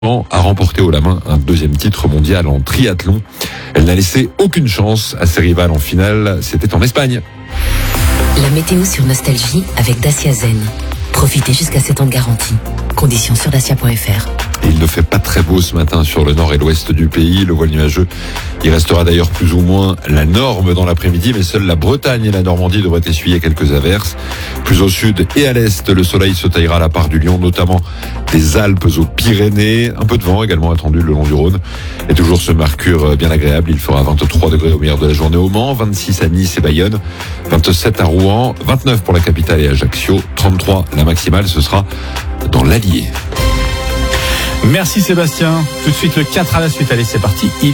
a remporté haut la main un deuxième titre mondial en triathlon. Elle n'a laissé aucune chance à ses rivales en finale. C'était en Espagne. La météo sur Nostalgie avec Dacia Zen. Profitez jusqu'à 7 ans de garantie. Conditions sur dacia.fr. Il ne fait pas très beau ce matin sur le nord et l'ouest du pays. Le voile nuageux, il restera d'ailleurs plus ou moins la norme dans l'après-midi, mais seule la Bretagne et la Normandie devraient essuyer quelques averses. Plus au sud et à l'est, le soleil se taillera la part du lion, notamment des Alpes aux Pyrénées. Un peu de vent également attendu le long du Rhône. Et toujours ce mercure bien agréable. Il fera 23 degrés au meilleur de la journée au Mans, 26 à Nice et Bayonne, 27 à Rouen, 29 pour la capitale et Ajaccio, 33 la maximale, ce sera dans l'Allier. Merci Sébastien. Tout de suite le 4 à la suite. Allez, c'est parti.